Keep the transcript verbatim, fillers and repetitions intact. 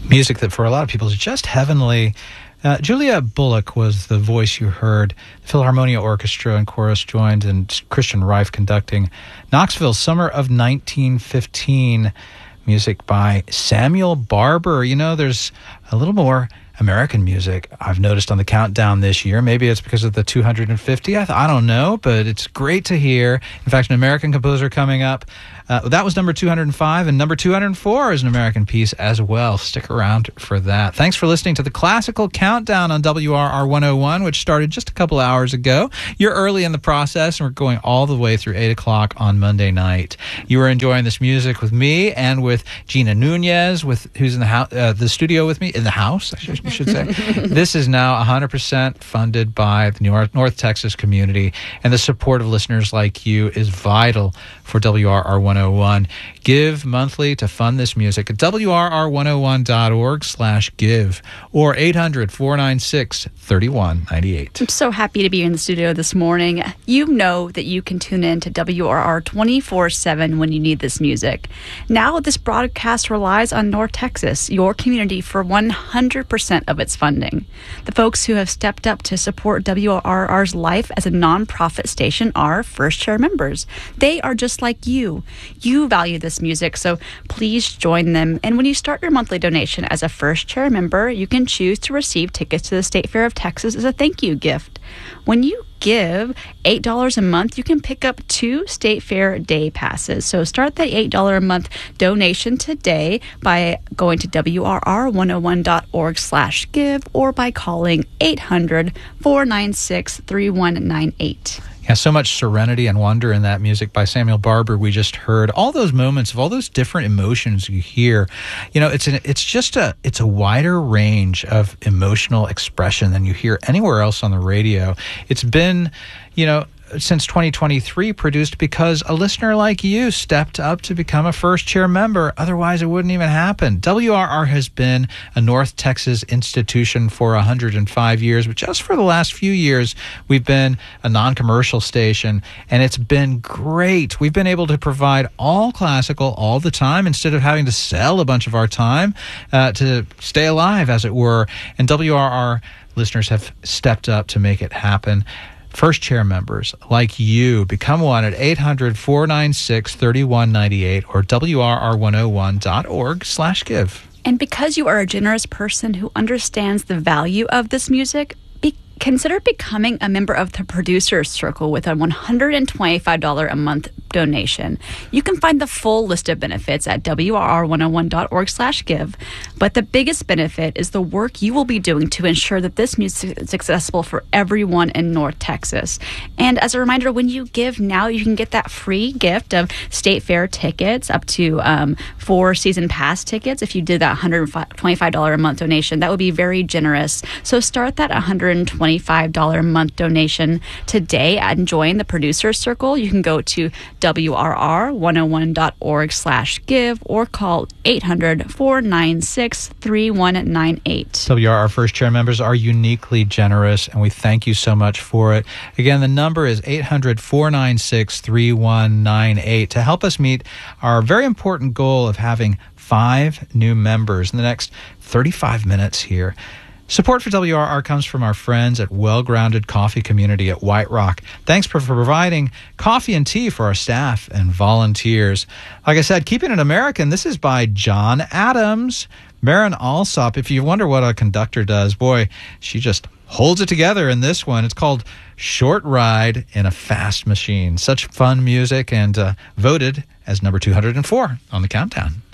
music that for a lot of people is just heavenly. Uh, Julia Bullock was the voice you heard. The Philharmonia Orchestra and chorus joined, and Christian Reif conducting. Knoxville, summer of nineteen fifteen. Music by Samuel Barber. You know, there's a little more American music I've noticed on the countdown this year. Maybe it's because of the two hundred fiftieth. I don't know, but it's great to hear. In fact, an American composer coming up. Uh, that was number two hundred five, and number two hundred four is an American piece as well. Stick around for that. Thanks for listening to the Classical Countdown on W R R one oh one, which started just a couple hours ago. You're early in the process, and we're going all the way through eight o'clock on Monday night. You are enjoying this music with me and with Gina Nunez, with who's in the house, uh, the studio with me, in the house, I should, I should say. This is now one hundred percent funded by the North, North Texas community, and the support of listeners like you is vital for W R R one oh one. Give monthly to fund this music at W R R one oh one dot org slash give or eight hundred, four nine six, three one nine eight. I'm so happy to be in the studio this morning. You know that you can tune in to W R R twenty-four seven when you need this music. Now this broadcast relies on North Texas, your community, for one hundred percent of its funding. The folks who have stepped up to support W R R's life as a nonprofit station are First Chair members. They are just like you. You value this music, so please join them. And when you start your monthly donation as a First Chair member, you can choose to receive tickets to the State Fair of Texas as a thank you gift. When you give eight dollars a month, you can pick up two State Fair day passes. So start that eight dollars a month donation today by going to W R R one oh one dot org slash give or by calling eight hundred, four nine six, three one nine eight. Yeah, so much serenity and wonder in that music by Samuel Barber we just heard. All those moments of all those different emotions you hear. You know, it's an, it's just a it's a wider range of emotional expression than you hear anywhere else on the radio. It's been, you know, since twenty twenty-three produced because a listener like you stepped up to become a First Chair member. Otherwise, it wouldn't even happen. W R R has been a North Texas institution for one hundred five years, but just for the last few years, we've been a non-commercial station, and it's been great. We've been able to provide all classical all the time instead of having to sell a bunch of our time uh, to stay alive, as it were. And W R R listeners have stepped up to make it happen. First Chair members like you, become one at eight hundred, four nine six, three one nine eight or W R R one oh one dot org slash give. And because you are a generous person who understands the value of this music, be- consider becoming a member of the Producers Circle with a one hundred twenty-five dollars a month donation. You can find the full list of benefits at W R R one oh one dot org slash give, but the biggest benefit is the work you will be doing to ensure that this music is accessible for everyone in North Texas. And as a reminder, when you give now, you can get that free gift of State Fair tickets, up to um, four season pass tickets. If you did that one hundred twenty-five dollars a month donation, that would be very generous. So start that one hundred twenty-five dollars a month donation today and join the Producers Circle. You can go to W R R one oh one dot org slash give or call eight hundred, four nine six, three one nine eight. W R R First Chair members are uniquely generous, and we thank you so much for it. Again, the number is eight hundred, four nine six, three one nine eight to help us meet our very important goal of having five new members in the next thirty-five minutes here. Support for W R R comes from our friends at Well Grounded Coffee Community at White Rock. Thanks for, for providing coffee and tea for our staff and volunteers. Like I said, keeping it American, this is by John Adams. Maren Alsop, if you wonder what a conductor does, boy, she just holds it together in this one. It's called Short Ride in a Fast Machine. Such fun music, and uh, voted as number two hundred four on the countdown.